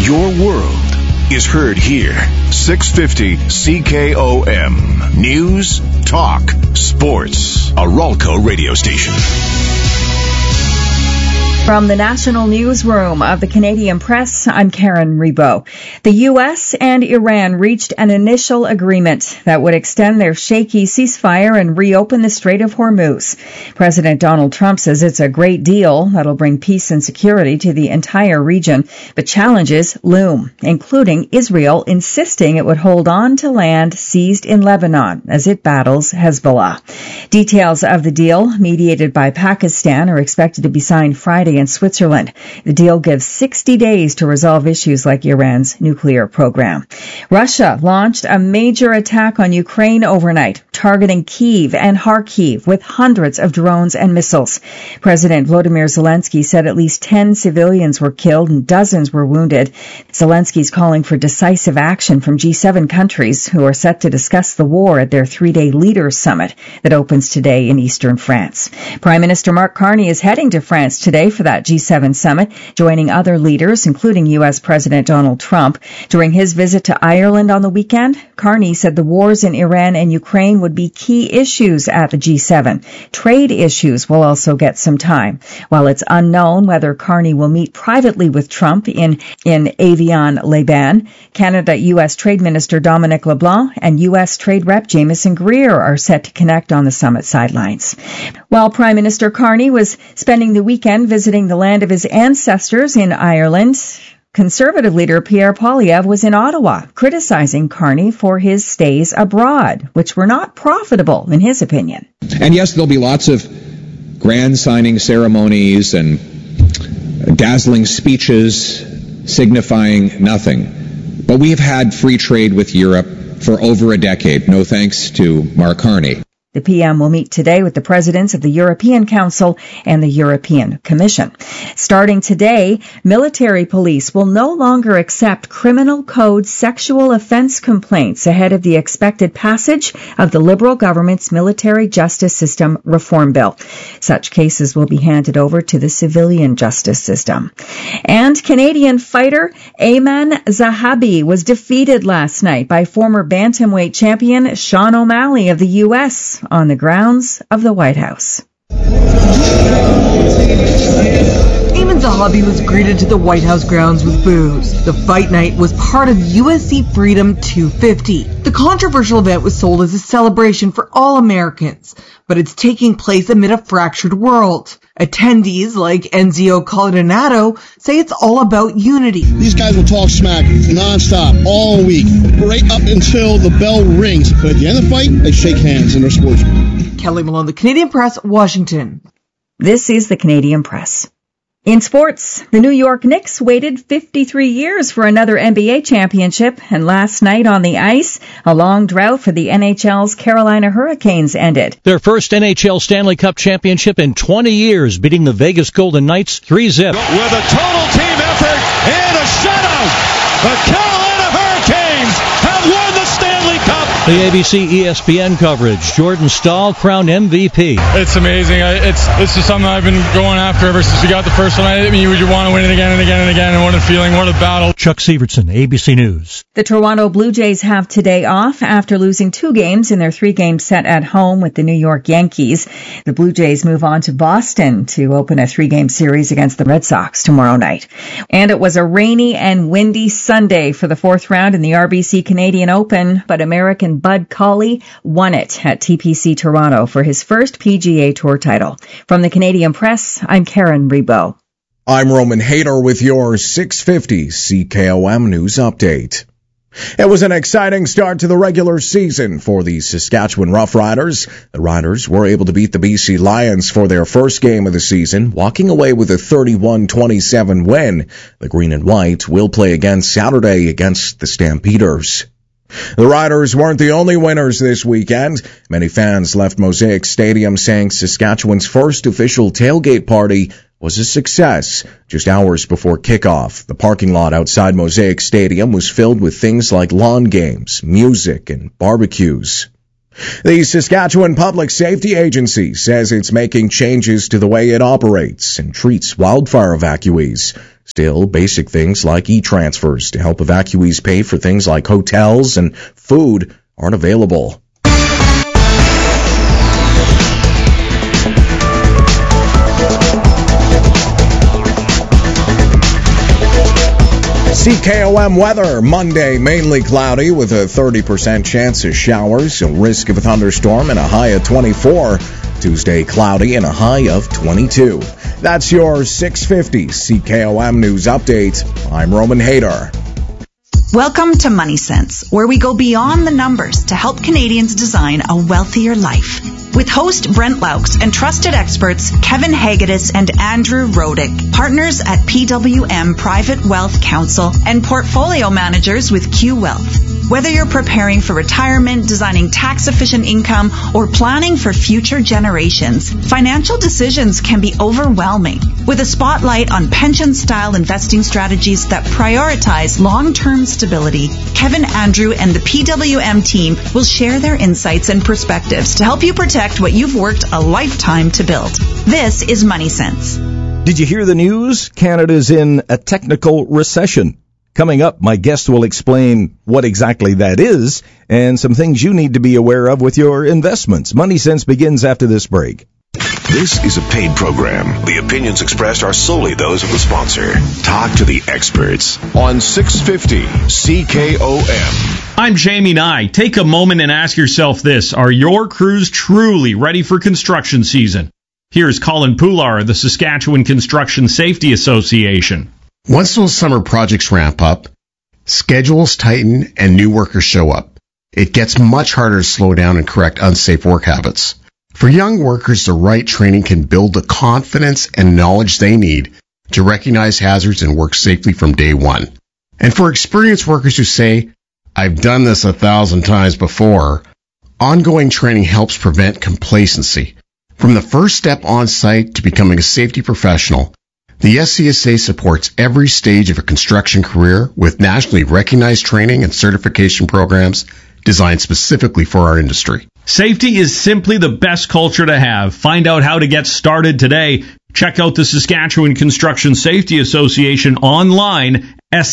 Your world is heard here. 650 CKOM. News, talk, sports. A Ralco radio station. From the National Newsroom of the Canadian Press, I'm Karen Rebo. The U.S. and Iran reached an initial agreement that would extend their shaky ceasefire and reopen the Strait of Hormuz. President Donald Trump says it's a great deal that'll bring peace and security to the entire region, but challenges loom, including Israel insisting it would hold on to land seized in Lebanon as it battles Hezbollah. Details of the deal, mediated by Pakistan, are expected to be signed Friday in Switzerland. The deal gives 60 days to resolve issues like Iran's nuclear program. Russia launched a major attack on Ukraine overnight, targeting Kyiv and Kharkiv with hundreds of drones and missiles. President Volodymyr Zelensky said at least 10 civilians were killed and dozens were wounded. Zelensky's calling for decisive action from G7 countries who are set to discuss the war at their 3-day leaders summit that opens today in eastern France. Prime Minister Mark Carney is heading to France today for that G7 summit, joining other leaders, including U.S. President Donald Trump. During his visit to Ireland on the weekend, Carney said the wars in Iran and Ukraine would be key issues at the G7. Trade issues will also get some time. While it's unknown whether Carney will meet privately with Trump in Evian-les-Bains, Canada-U.S. Trade Minister Dominic LeBlanc and U.S. Trade Rep Jamieson Greer are set to connect on the summit sidelines. While Prime Minister Carney was spending the weekend visiting the land of his ancestors in Ireland, Conservative leader Pierre Poilievre was in Ottawa, criticizing Carney for his stays abroad, which were not profitable, in his opinion. And yes, there'll be lots of grand signing ceremonies and dazzling speeches signifying nothing. But we have had free trade with Europe for over a decade, no thanks to Mark Carney. The PM will meet today with the presidents of the European Council and the European Commission. Starting today, military police will no longer accept criminal code sexual offense complaints ahead of the expected passage of the Liberal government's military justice system reform bill. Such cases will be handed over to the civilian justice system. And Canadian fighter Ayman Zahabi was defeated last night by former bantamweight champion Sean O'Malley of the U.S. on the grounds of the White House. Ayman Zahabi was greeted to the White House grounds with boos. The fight night was part of USC Freedom 250. The controversial event was sold as a celebration for all Americans, but it's taking place amid a fractured world. Attendees like Enzio Coladinato say it's all about unity. These guys will talk smack nonstop all week, right up until the bell rings. But at the end of the fight, they shake hands and they're sportsmen. Kelly Malone, The Canadian Press, Washington. This is The Canadian Press. In sports, the New York Knicks waited 53 years for another NBA championship, and last night on the ice, a long drought for the NHL's Carolina Hurricanes ended. Their first NHL Stanley Cup championship in 20 years, beating the Vegas Golden Knights 3-0. With a total team effort and a shutout, the Carolina Hurricanes have won the Stanley Cup. The ABC ESPN coverage, Jordan Staal crowned MVP. It's amazing. It's just something I've been going after ever since we got the first one. I mean, you would want to win it again and again and again, and what a feeling, what a battle. Chuck Severson, ABC News. The Toronto Blue Jays have today off after losing 2 games in their 3-game set at home with the New York Yankees. The Blue Jays move on to Boston to open a 3-game series against the Red Sox tomorrow night. And it was a rainy and windy Sunday for the 4th round in the RBC Canadian Open, but American Bud Cauley won it at TPC Toronto for his first PGA Tour title. From the Canadian Press, I'm Karen Rebo. I'm Roman Hayter with your 650 CKOM News Update. It was an exciting start to the regular season for the Saskatchewan Roughriders. The Riders were able to beat the BC Lions for their first game of the season, walking away with a 31-27 win. The Green and White will play again Saturday against the Stampeders. The Riders weren't the only winners this weekend. Many fans left Mosaic Stadium saying Saskatchewan's first official tailgate party was a success. Just hours before kickoff, the parking lot outside Mosaic Stadium was filled with things like lawn games, music, and barbecues. The Saskatchewan Public Safety Agency says it's making changes to the way it operates and treats wildfire evacuees. Still, basic things like e-transfers to help evacuees pay for things like hotels and food aren't available. CKOM weather. Monday, mainly cloudy with a 30% chance of showers, a risk of a thunderstorm, and a high of 24. Tuesday, cloudy and a high of 22. That's your 650 CKOM News Update. I'm Roman Hayter. Welcome to Money Sense, where we go beyond the numbers to help Canadians design a wealthier life. With host Brent Laux and trusted experts Kevin Hagedis and Andrew Rodick, partners at PWM Private Wealth Counsel and portfolio managers with Q Wealth. Whether you're preparing for retirement, designing tax-efficient income, or planning for future generations, financial decisions can be overwhelming. With a spotlight on pension-style investing strategies that prioritize long-term stability, Kevin, Andrew, and the PWM team will share their insights and perspectives to help you protect what you've worked a lifetime to build. This is Money Sense. Did you hear the news? Canada's in a technical recession. Coming up, my guest will explain what exactly that is and some things you need to be aware of with your investments. Money Sense begins after this break. This is a paid program. The opinions expressed are solely those of the sponsor. Talk to the experts on 650 CKOM. I'm Jamie Nye. Take a moment and ask yourself this. Are your crews truly ready for construction season? Here's Colin Poular of the Saskatchewan Construction Safety Association. Once those summer projects ramp up, schedules tighten and new workers show up. It gets much harder to slow down and correct unsafe work habits. For young workers, the right training can build the confidence and knowledge they need to recognize hazards and work safely from day one. And for experienced workers who say, I've done this 1,000 times before, ongoing training helps prevent complacency. From the first step on site to becoming a safety professional, the SCSA supports every stage of a construction career with nationally recognized training and certification programs designed specifically for our industry. Safety is simply the best culture to have. Find out how to get started today. Check out the Saskatchewan Construction Safety Association online,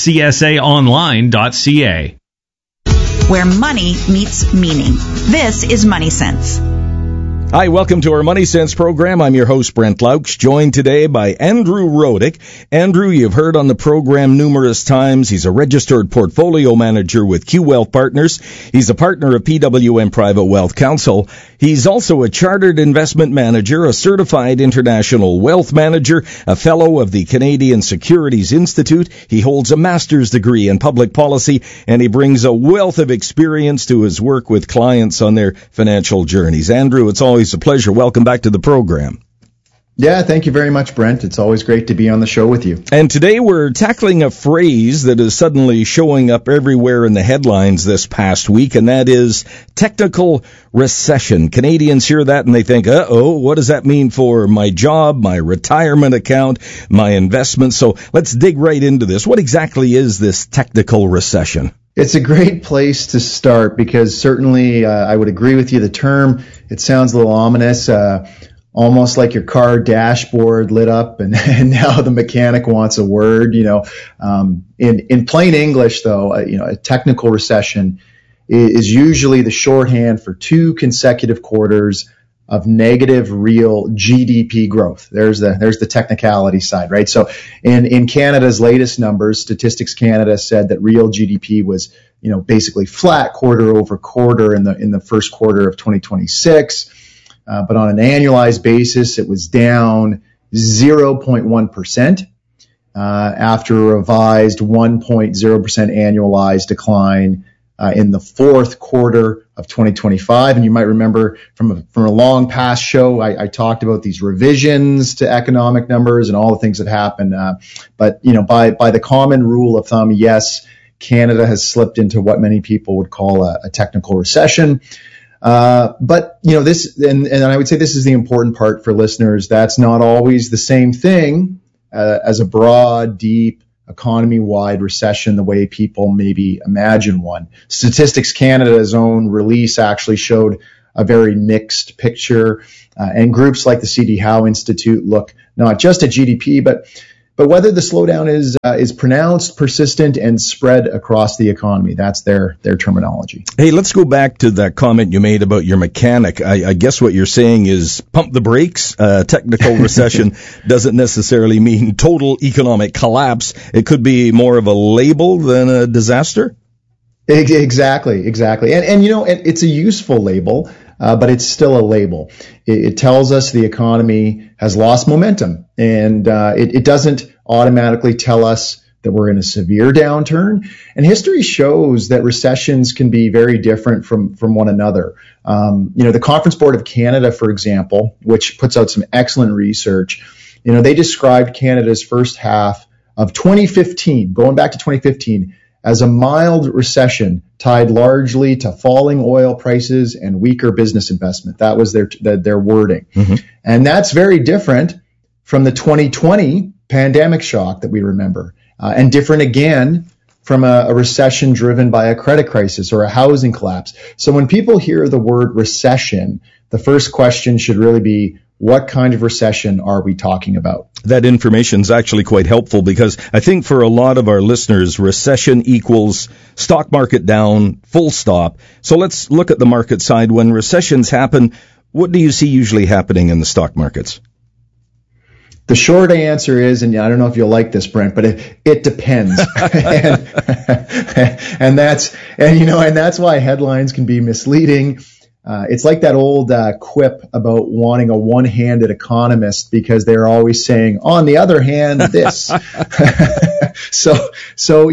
scsaonline.ca. Where money meets meaning. This is Money Sense. Hi, welcome to our Money Sense program. I'm your host, Brent Laux, joined today by Andrew Rodick. Andrew, you've heard on the program numerous times. He's a registered portfolio manager with Q Wealth Partners. He's a partner of PWM Private Wealth Counsel. He's also a chartered investment manager, a certified international wealth manager, a fellow of the Canadian Securities Institute. He holds a master's degree in public policy, and he brings a wealth of experience to his work with clients on their financial journeys. Andrew, it's always a pleasure. Welcome back to the program. Yeah, thank you very much, Brent. It's always great to be on the show with you. And today we're tackling a phrase that is suddenly showing up everywhere in the headlines this past week, and that is technical recession. Canadians hear that and they think, what does that mean for my job, my retirement account, my investments? So let's dig right into this. What exactly is this technical recession? It's a great place to start because certainly I would agree with you. The term, it sounds a little ominous, almost like your car dashboard lit up and now the mechanic wants a word. In plain English, though, a technical recession is usually the shorthand for 2 consecutive quarters of negative real GDP growth. There's the technicality side, right? So in Canada's latest numbers, Statistics Canada said that real GDP was, basically flat quarter over quarter in the first quarter of 2026. But on an annualized basis, it was down 0.1%, after a revised 1.0% annualized decline in the fourth quarter of 2025. And you might remember from a long past show, I talked about these revisions to economic numbers and all the things that happened. But by the common rule of thumb, yes, Canada has slipped into what many people would call a technical recession. But this, and I would say this is the important part for listeners. That's not always the same thing as a broad, deep, economy-wide recession the way people maybe imagine one. Statistics Canada's own release actually showed a very mixed picture, and groups like the C.D. Howe Institute look not just at GDP, but But whether the slowdown is pronounced, persistent, and spread across the economy, that's their terminology. Hey, let's go back to that comment you made about your mechanic. I guess what you're saying is pump the brakes. Technical recession doesn't necessarily mean total economic collapse. It could be more of a label than a disaster. Exactly. And it's a useful label, but it's still a label. It tells us the economy has lost momentum, and it doesn't automatically tell us that we're in a severe downturn. And history shows that recessions can be very different from one another. The Conference Board of Canada, for example, which puts out some excellent research, they described Canada's first half of 2015, going back to 2015, as a mild recession tied largely to falling oil prices and weaker business investment. That was their wording. Mm-hmm. And that's very different from the 2020 pandemic shock that we remember, and different again from a recession driven by a credit crisis or a housing collapse. So when people hear the word recession, the first question should really be, what kind of recession are we talking about? That information is actually quite helpful, because I think for a lot of our listeners, recession equals stock market down, full stop. So let's look at the market side. When recessions happen, what do you see usually happening in the stock markets? The short answer is, and I don't know if you'll like this, Brent, but it depends. and that's why headlines can be misleading. It's like that old quip about wanting a one-handed economist, because they're always saying, on the other hand, this. So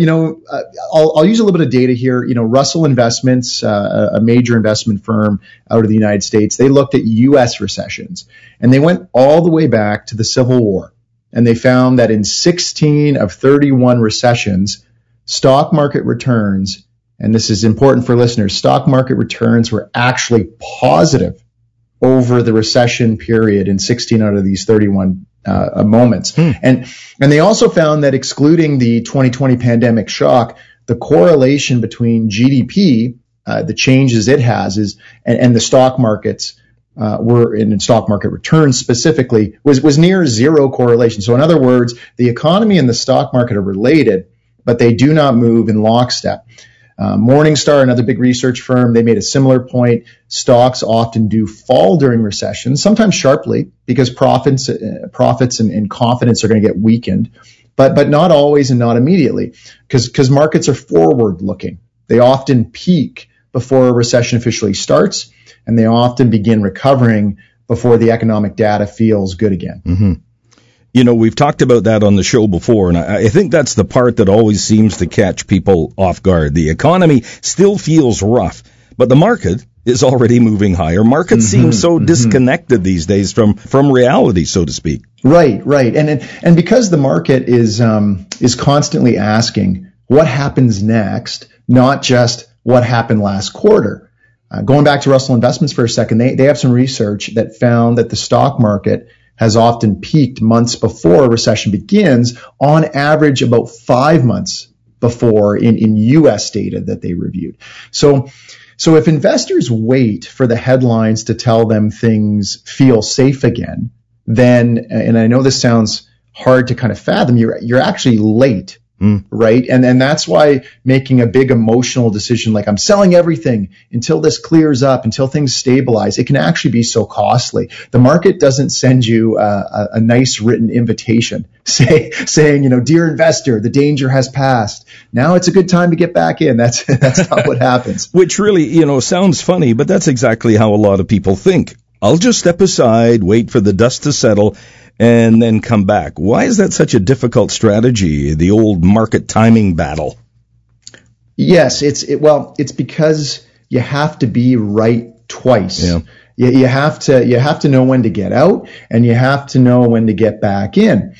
I'll use a little bit of data here. Russell Investments, a major investment firm out of the United States, they looked at U.S. recessions, and they went all the way back to the Civil War. And they found that in 16 of 31 recessions, stock market returns, and this is important for listeners, stock market returns were actually positive over the recession period in 16 out of these 31 moments. And they also found that, excluding the 2020 pandemic shock, the correlation between GDP, the changes it has, and the stock markets were in stock market returns specifically was near zero correlation. So in other words, the economy and the stock market are related, but they do not move in lockstep. Morningstar, another big research firm, they made a similar point. Stocks often do fall during recessions, sometimes sharply, because profits and confidence are going to get weakened, but not always and not immediately, because markets are forward-looking. They often peak before a recession officially starts, and they often begin recovering before the economic data feels good again. Mm-hmm. We've talked about that on the show before, and I think that's the part that always seems to catch people off guard. The economy still feels rough, but the market is already moving higher. Markets seem so disconnected these days from reality, so to speak. Right. And because the market is constantly asking what happens next, not just what happened last quarter. Going back to Russell Investments for a second, they have some research that found that the stock market has often peaked months before a recession begins, on average about 5 months before in U.S. data that they reviewed. So if investors wait for the headlines to tell them things feel safe again, then, and I know this sounds hard to kind of fathom, you're actually late. Right. And that's why making a big emotional decision like I'm selling everything until this clears up, until things stabilize, it can actually be so costly. The market doesn't send you a nice written invitation saying, dear investor, the danger has passed. Now it's a good time to get back in. That's not what happens. Which really, sounds funny, but that's exactly how a lot of people think. I'll just step aside, wait for the dust to settle, and then come back. Why is that such a difficult strategy, the old market timing battle? Yes, it's because you have to be right twice. Yeah. You have to know when to get out, and you have to know when to get back in.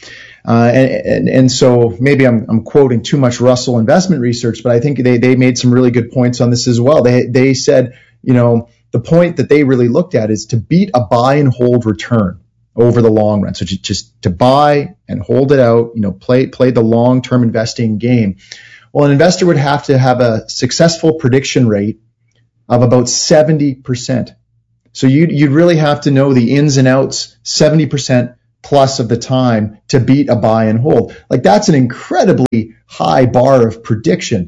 And so maybe I'm quoting too much Russell Investment research, but I think they made some really good points on this as well. They said, the point that they really looked at is to beat a buy and hold return over the long run. So just to buy and hold it out, play the long-term investing game. Well, an investor would have to have a successful prediction rate of about 70%. So you'd really have to know the ins and outs 70% plus of the time to beat a buy and hold. Like, that's an incredibly high bar of prediction.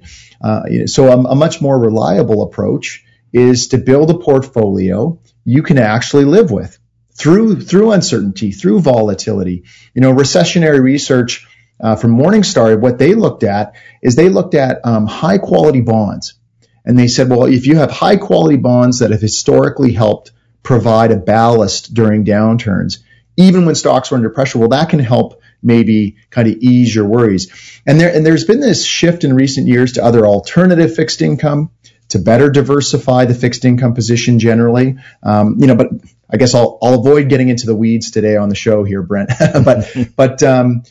So a much more reliable approach is to build a portfolio you can actually live with through uncertainty, through volatility. Recessionary research from Morningstar, what they looked at is high quality bonds. And they said, well, if you have high quality bonds that have historically helped provide a ballast during downturns, even when stocks were under pressure, well, that can help maybe kind of ease your worries. And there's been this shift in recent years to other alternative fixed income to better diversify the fixed income position generally. But I guess I'll avoid getting into the weeds today on the show here, Brent. but and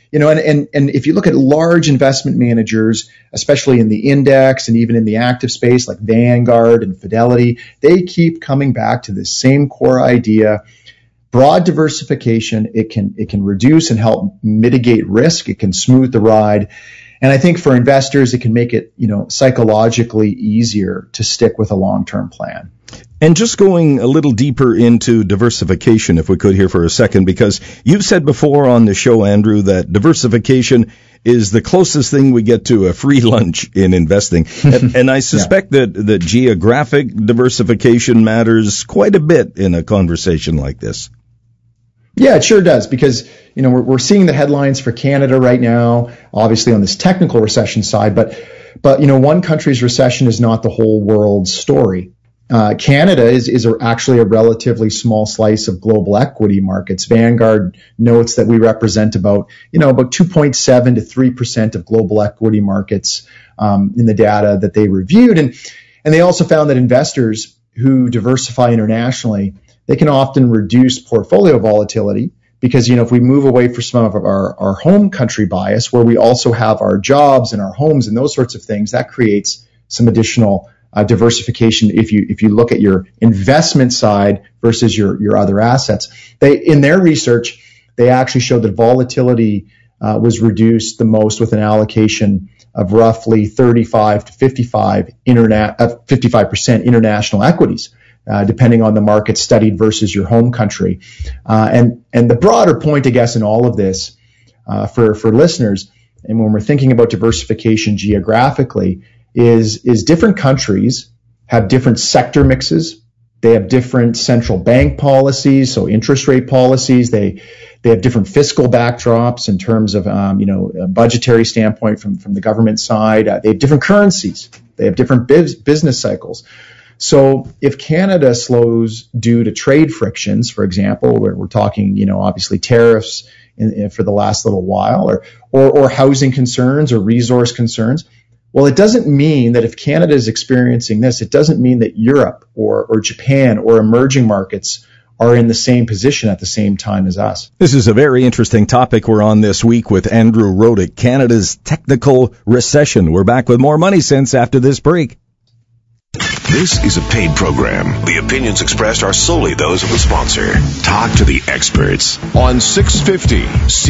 if you look at large investment managers, especially in the index and even in the active space like Vanguard and Fidelity, they keep coming back to this same core idea. Broad diversification, it can reduce and help mitigate risk. It can smooth the ride. And I think for investors, it can make it, psychologically easier to stick with a long-term plan. And just going a little deeper into diversification, if we could here for a second, because you've said before on the show, Andrew, that diversification is the closest thing we get to a free lunch in investing. And I suspect that geographic diversification matters quite a bit in a conversation like this. Yeah, it sure does, because we're seeing the headlines for Canada right now, obviously on this technical recession side, but one country's recession is not the whole world's story. Canada is actually a relatively small slice of global equity markets. Vanguard notes that we represent about 2.7 to 3% of global equity markets in the data that they reviewed, and they also found that investors who diversify internationally, they can often reduce portfolio volatility because, if we move away from some of our home country bias, where we also have our jobs and our homes and those sorts of things, that creates some additional diversification if you look at your investment side versus your other assets. In their research, they actually showed that volatility was reduced the most with an allocation of roughly 35 to 55% international equities. Depending on the market studied versus your home country. And the broader point, I guess, in all of this for listeners, and when we're thinking about diversification geographically, is different countries have different sector mixes. They have different central bank policies, so interest rate policies. They have different fiscal backdrops in terms of a budgetary standpoint from the government side. They have different currencies. They have different business cycles. So if Canada slows due to trade frictions, for example, where we're talking, obviously tariffs for the last little while, or housing concerns or resource concerns, well, it doesn't mean that if Canada is experiencing this, it doesn't mean that Europe or Japan or emerging markets are in the same position at the same time as us. This is a very interesting topic we're on this week with Andrew Rodick, Canada's technical recession. We're back with more Money Sense after this break. This is a paid program. The opinions expressed are solely those of the sponsor. Talk to the experts on 650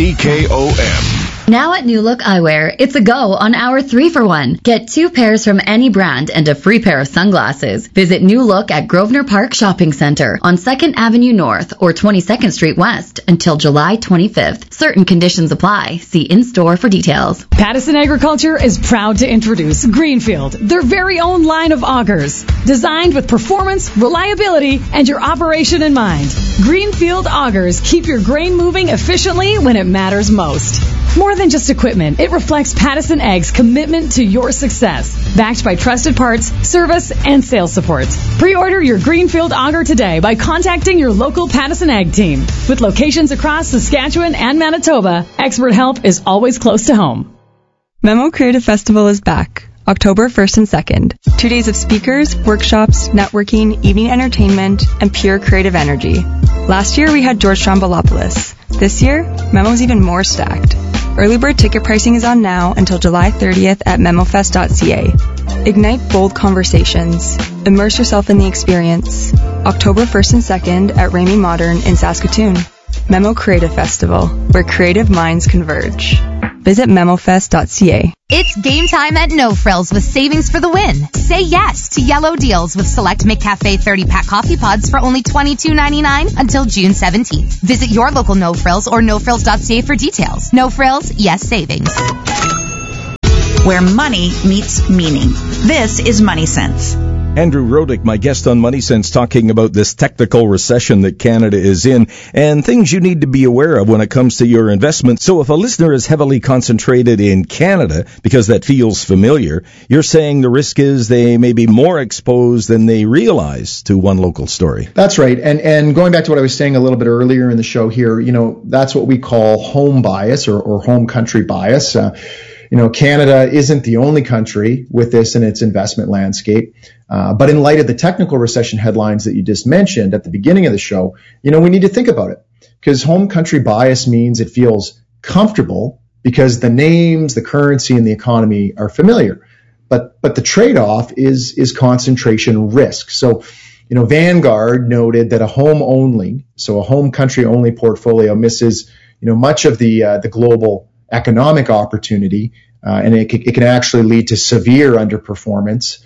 CKOM. Now at New Look Eyewear, it's a go on our 3-for-1. Get 2 pairs from any brand and a free pair of sunglasses. Visit New Look at Grosvenor Park Shopping Center on 2nd Avenue North or 22nd Street West until July 25th. Certain conditions apply. See in-store for details. Pattison Agriculture is proud to introduce Greenfield, their very own line of augers. Designed with performance, reliability, and your operation in mind. Greenfield augers keep your grain moving efficiently when it matters most. More than just equipment, it reflects Pattison Ag's commitment to your success. Backed by trusted parts, service, and sales support. Pre-order your Greenfield auger today by contacting your local Pattison Ag team. With locations across Saskatchewan and Manitoba, expert help is always close to home. Memo Creative Festival is back. October 1st and 2nd. 2 days of speakers, workshops, networking, evening entertainment, and pure creative energy. Last year we had George Stroumboulopoulos. This year, Memo's even more stacked. Early bird ticket pricing is on now until July 30th at memofest.ca. Ignite bold conversations. Immerse yourself in the experience. October 1st and 2nd at Ramey Modern in Saskatoon. Memo Creative Festival, where creative minds converge. Visit memofest.ca. It's game time at No Frills with savings for the win. Say yes to yellow deals with select McCafe 30-pack coffee pods for only $22.99 until June 17th. Visit your local No Frills or nofrills.ca for details. No Frills, yes savings. Where money meets meaning. This is Money Sense. Andrew Rodick, my guest on Money Sense, talking about this technical recession that Canada is in and things you need to be aware of when it comes to your investment. So if a listener is heavily concentrated in Canada, because that feels familiar, you're saying the risk is they may be more exposed than they realize to one local story. That's right. And going back to what I was saying a little bit earlier in the show here, that's what we call home bias or home country bias. Canada isn't the only country with this in its investment landscape. But in light of the technical recession headlines that you just mentioned at the beginning of the show, we need to think about it, because home country bias means it feels comfortable because the names, the currency, and the economy are familiar. But the trade-off is concentration risk. So, Vanguard noted that a home country only portfolio misses, much of the global economic opportunity, and it can actually lead to severe underperformance.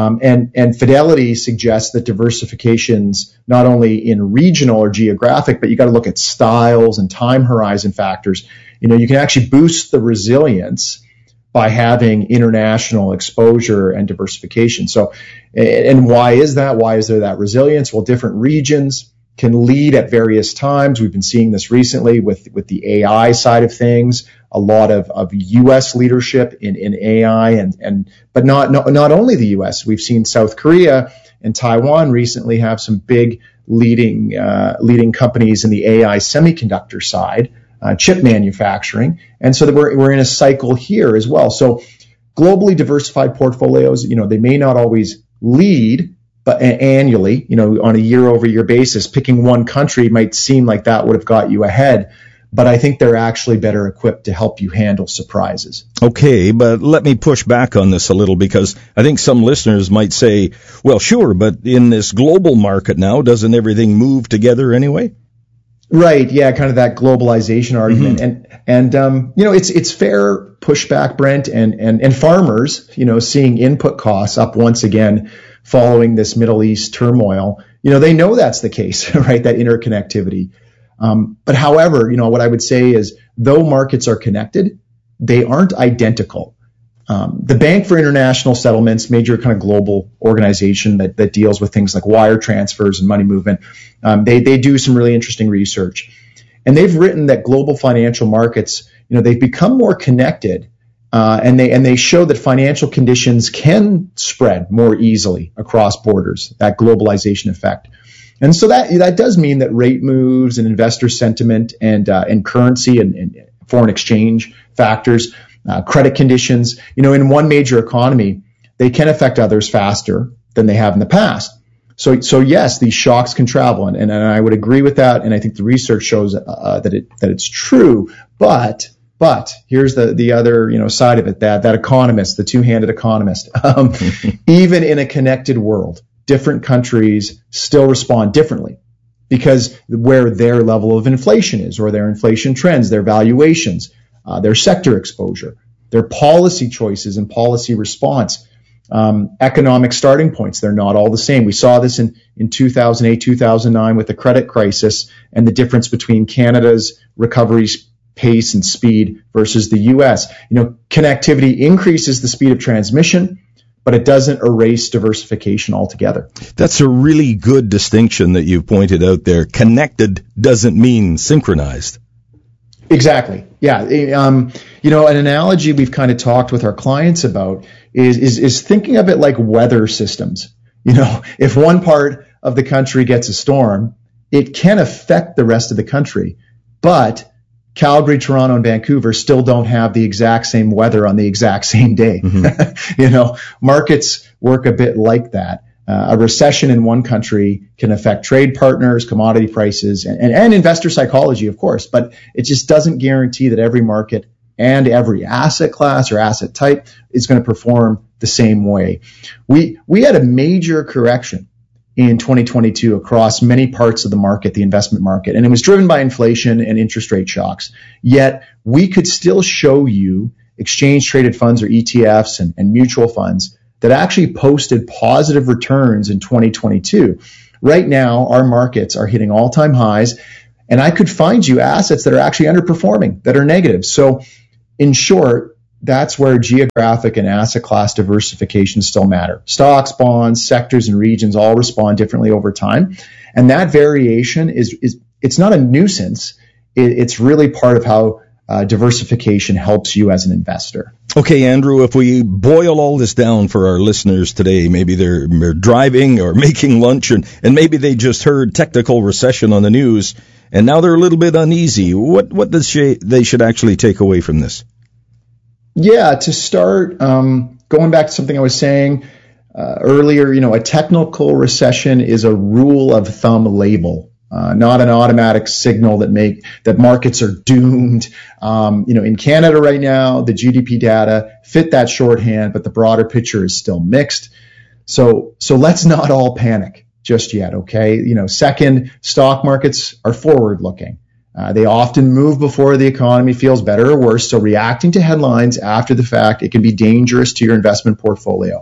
And Fidelity suggests that diversification's not only in regional or geographic, but you got to look at styles and time horizon factors. You can actually boost the resilience by having international exposure and diversification. So, and why is that? Why is there that resilience? Well, different regions can lead at various times. We've been seeing this recently with the AI side of things, a lot of U.S. leadership in AI, but not only the U.S. We've seen South Korea and Taiwan recently have some big leading companies in the AI semiconductor side, chip manufacturing, and so that we're in a cycle here as well. So globally diversified portfolios, they may not always lead, but annually, on a year-over-year basis, picking one country might seem like that would have got you ahead. But I think they're actually better equipped to help you handle surprises. Okay, but let me push back on this a little, because I think some listeners might say, well, sure, but in this global market now, doesn't everything move together anyway? Right, yeah, kind of that globalization argument. Mm-hmm. And it's fair pushback, Brent, and farmers, seeing input costs up once again following this Middle East turmoil, they know that's the case, right? That interconnectivity. But however, what I would say is, though markets are connected, they aren't identical. The Bank for International Settlements, major kind of global organization that deals with things like wire transfers and money movement, they do some really interesting research. And they've written that global financial markets, they've become more connected, and they show that financial conditions can spread more easily across borders, that globalization effect. And so that does mean that rate moves and investor sentiment and currency and foreign exchange factors, credit conditions, in one major economy, they can affect others faster than they have in the past. So yes, these shocks can travel, and I would agree with that, and I think the research shows that it's true. But here's the other side of it, that economist, the two-handed economist, even in a connected world, different countries still respond differently because where their level of inflation is, or their inflation trends, their valuations, their sector exposure, their policy choices and policy response, economic starting points, they're not all the same. We saw this in 2008, 2009 with the credit crisis and the difference between Canada's recovery pace and speed versus the U.S. Connectivity increases the speed of transmission, but it doesn't erase diversification altogether. That's a really good distinction that you pointed out there. Connected doesn't mean synchronized. Exactly. Yeah. An analogy we've kind of talked with our clients about is thinking of it like weather systems. If one part of the country gets a storm, it can affect the rest of the country, but Calgary, Toronto, and Vancouver still don't have the exact same weather on the exact same day. Mm-hmm. Markets work a bit like that. A recession in one country can affect trade partners, commodity prices, and investor psychology, of course, but it just doesn't guarantee that every market and every asset class or asset type is going to perform the same way. We had a major correction in 2022 across many parts of the market, the investment market, and it was driven by inflation and interest rate shocks. Yet we could still show you exchange traded funds or ETFs and mutual funds that actually posted positive returns in 2022. Right now, our markets are hitting all-time highs, and I could find you assets that are actually underperforming, that are negative. So in short, that's where geographic and asset class diversification still matter. Stocks, bonds, sectors, and regions all respond differently over time. And that variation it's not a nuisance. It's really part of how diversification helps you as an investor. Okay, Andrew, if we boil all this down for our listeners today, maybe they're driving or making lunch and maybe they just heard technical recession on the news and now they're a little bit uneasy. What they should actually take away from this? Yeah, to start, going back to something I was saying earlier, a technical recession is a rule of thumb label, not an automatic signal that markets are doomed. In Canada right now, the GDP data fit that shorthand, but the broader picture is still mixed. So let's not all panic just yet, okay? Second, stock markets are forward-looking. They often move before the economy feels better or worse, so reacting to headlines after the fact, it can be dangerous to your investment portfolio.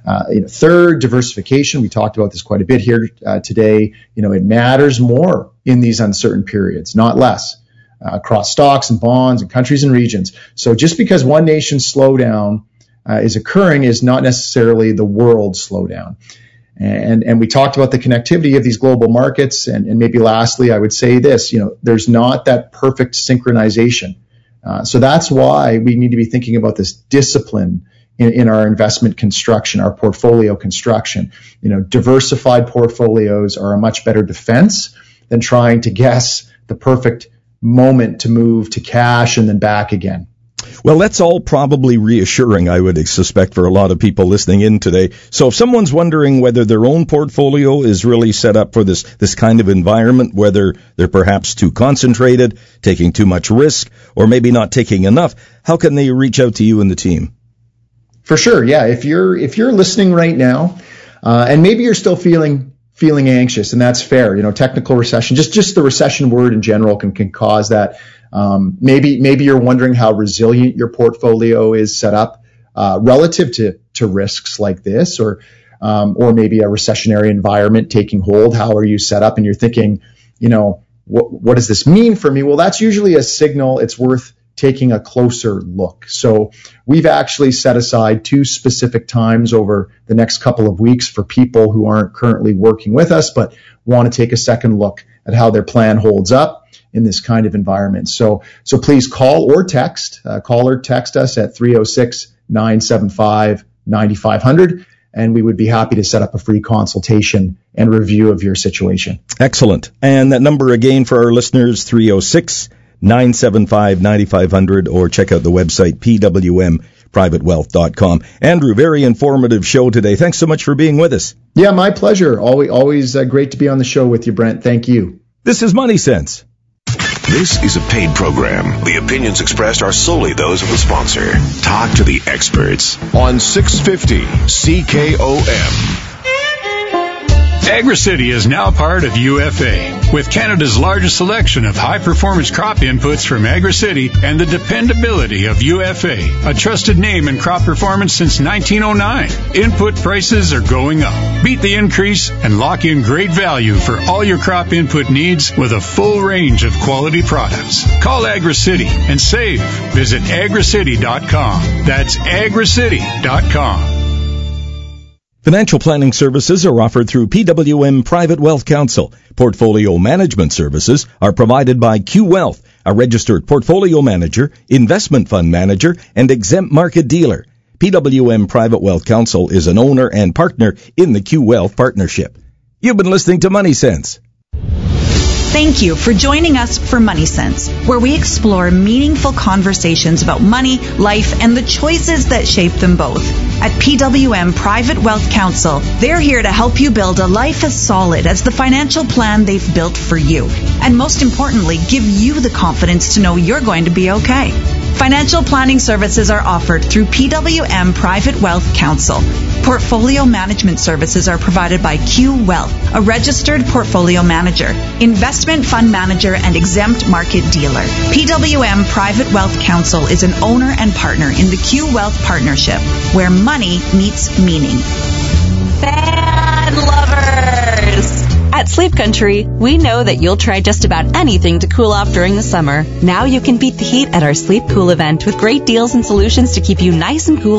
Third, diversification. We talked about this quite a bit here today. It matters more in these uncertain periods, not less, across stocks and bonds and countries and regions. So just because one nation's slowdown is occurring is not necessarily the world's slowdown. And we talked about the connectivity of these global markets. And maybe lastly, I would say this, there's not that perfect synchronization. So that's why we need to be thinking about this discipline in our investment construction, our portfolio construction. Diversified portfolios are a much better defense than trying to guess the perfect moment to move to cash and then back again. Well, that's all probably reassuring, I would suspect, for a lot of people listening in today. So if someone's wondering whether their own portfolio is really set up for this kind of environment, whether they're perhaps too concentrated, taking too much risk, or maybe not taking enough, how can they reach out to you and the team? For sure, yeah. If you're listening right now, and maybe you're still feeling anxious, and that's fair. Technical recession, just the recession word in general can cause that. Maybe you're wondering how resilient your portfolio is set up relative to risks like this, or maybe a recessionary environment taking hold. How are you set up? And you're thinking, what does this mean for me? Well, that's usually a signal it's worth taking a closer look. So we've actually set aside 2 specific times over the next couple of weeks for people who aren't currently working with us but want to take a second look at how their plan holds up in this kind of environment. So please call or text. Call or text us at 306-975-9500, and we would be happy to set up a free consultation and review of your situation. Excellent. And that number again for our listeners, 306-975-9500, or check out the website, pwmprivatewealth.com. Andrew, very informative show today. Thanks so much for being with us. Yeah, my pleasure. Always great to be on the show with you, Brent. Thank you. This is Money Sense. This is a paid program. The opinions expressed are solely those of the sponsor. Talk to the experts on 650 CKOM. AgriCity is now part of UFA. With Canada's largest selection of high-performance crop inputs from AgriCity and the dependability of UFA, a trusted name in crop performance since 1909. Input prices are going up. Beat the increase and lock in great value for all your crop input needs with a full range of quality products. Call AgriCity and save. Visit agricity.com. That's agricity.com. Financial planning services are offered through PWM Private Wealth Counsel. Portfolio management services are provided by Q Wealth, a registered portfolio manager, investment fund manager, and exempt market dealer. PWM Private Wealth Counsel is an owner and partner in the Q Wealth Partnership. You've been listening to Money Sense. Thank you for joining us for Money Sense, where we explore meaningful conversations about money, life, and the choices that shape them both. At PWM Private Wealth Counsel, they're here to help you build a life as solid as the financial plan they've built for you. And most importantly, give you the confidence to know you're going to be okay. Financial planning services are offered through PWM Private Wealth Counsel. Portfolio management services are provided by Q Wealth, a registered portfolio manager, investment fund manager, and exempt market dealer. PWM Private Wealth Counsel is an owner and partner in the Q Wealth Partnership, where money meets meaning. Fan lovers! At Sleep Country, we know that you'll try just about anything to cool off during the summer. Now you can beat the heat at our Sleep Cool event with great deals and solutions to keep you nice and cool